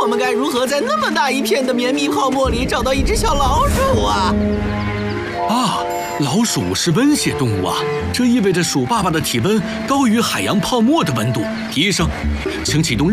我们该如何在那么大一片的绵密泡沫里找到一只小老鼠啊？ 啊，老鼠是温血动物啊，这意味着鼠爸爸的体温高于海洋泡沫的温度。提议生，请启动